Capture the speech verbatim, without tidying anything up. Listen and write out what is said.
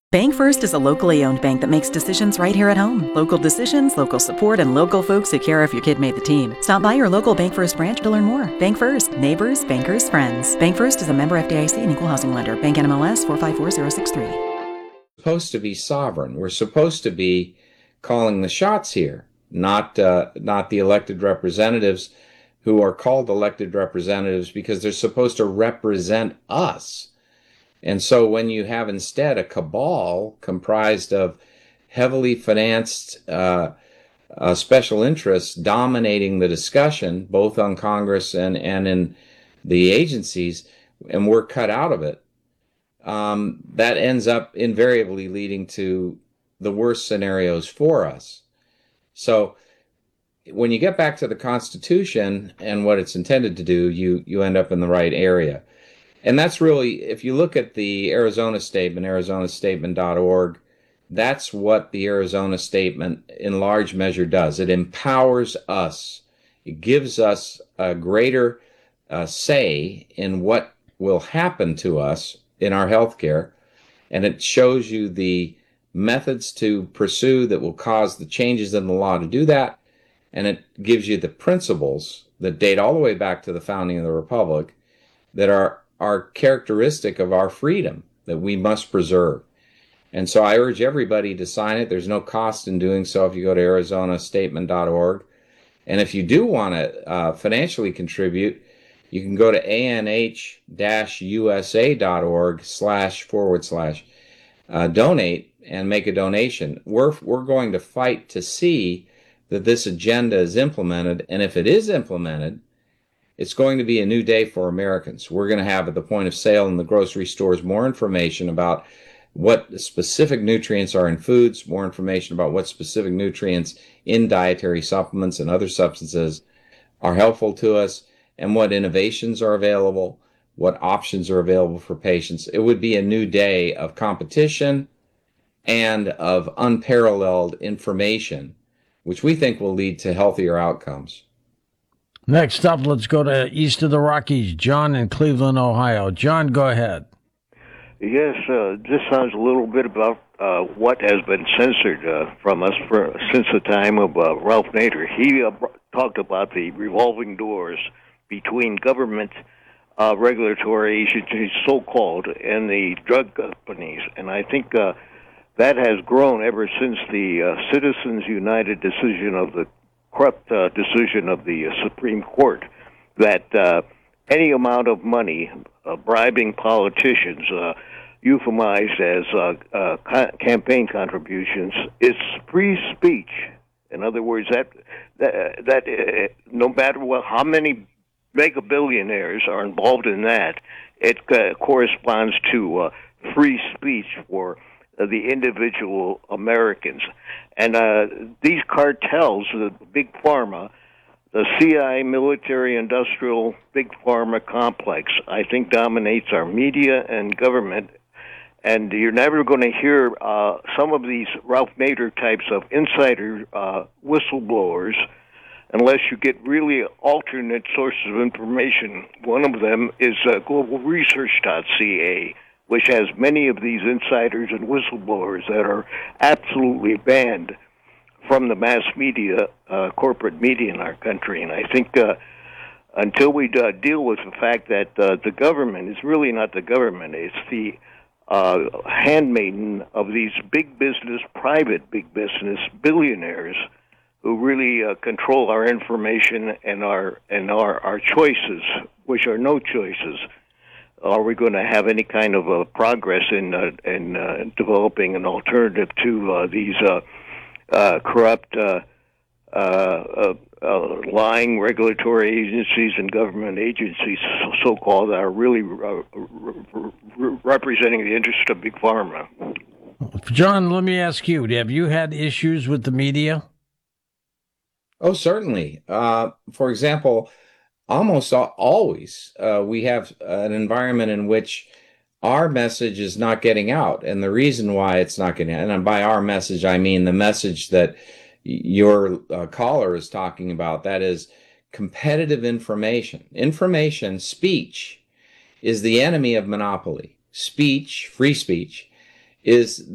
BankFirst is a locally owned bank that makes decisions right here at home. Local decisions, local support, and local folks who care if your kid made the team. Stop by your local BankFirst branch to learn more. BankFirst, neighbors, bankers, friends. BankFirst is a member F D I C and equal housing lender. Bank N M L S four five four zero six three. Supposed to be sovereign. We're supposed to be calling the shots here, not uh, not the elected representatives who are called elected representatives because they're supposed to represent us. And so when you have instead a cabal comprised of heavily financed uh, uh, special interests dominating the discussion, both on Congress and, and in the agencies, and we're cut out of it, um, that ends up invariably leading to the worst scenarios for us. So when you get back to the Constitution and what it's intended to do, you, you end up in the right area. And that's really, if you look at the Arizona Statement, arizona statement dot org, that's what the Arizona Statement in large measure does. It empowers us. It gives us a greater uh, say in what will happen to us in our healthcare. And it shows you the methods to pursue that will cause the changes in the law to do that. And it gives you the principles that date all the way back to the founding of the Republic that are are characteristic of our freedom that we must preserve. And so I urge everybody to sign it. There's no cost in doing so if you go to arizona statement dot org. And if you do want to uh, financially contribute, you can go to anh usa dot org slash forward slash uh, donate and make a donation. We're, we're going to fight to see that this agenda is implemented. And if it is implemented, it's going to be a new day for Americans. We're going to have at the point of sale in the grocery stores more information about what specific nutrients are in foods, more information about what specific nutrients in dietary supplements and other substances are helpful to us, and what innovations are available, what options are available for patients. It would be a new day of competition and of unparalleled information, which we think will lead to healthier outcomes. Next up, let's go to east of the Rockies. John in Cleveland, Ohio. John, go ahead. Yes, uh, this sounds a little bit about uh, what has been censored uh, from us for, since the time of uh, Ralph Nader. He uh, talked about the revolving doors between government uh, regulatory agencies, so-called, and the drug companies. And I think uh, that has grown ever since the uh, Citizens United decision of the corrupt uh, decision of the uh, Supreme Court that uh, any amount of money uh, bribing politicians, uh, euphemized as uh, uh, ca- campaign contributions, is free speech. In other words, that that, that uh, no matter what, how many mega billionaires are involved in that, it uh, corresponds to uh, free speech for uh, the individual Americans. And uh, these cartels, the big pharma, the C I A military-industrial big pharma complex, I think dominates our media and government. And you're never going to hear uh, some of these Ralph Nader types of insider uh, whistleblowers unless you get really alternate sources of information. One of them is uh, global research dot c a, which has many of these insiders and whistleblowers that are absolutely banned from the mass media, uh, corporate media in our country. And I think uh, until we uh, deal with the fact that uh, the government is really not the government, it's the uh, handmaiden of these big business, private big business billionaires who really uh, control our information and our and our, our choices, which are no choices. Are we going to have any kind of uh, progress in uh, in uh, developing an alternative to uh, these uh, uh, corrupt, uh, uh, uh, uh, lying regulatory agencies and government agencies, so-called, that are really uh, re- re- representing the interest of big pharma? John, let me ask you: have you had issues with the media? Oh, certainly. Uh, for example, almost always uh, we have an environment in which our message is not getting out. And the reason why it's not getting out, and by our message, I mean the message that your uh, caller is talking about, that is competitive information. Information, speech, is the enemy of monopoly. Speech, free speech, is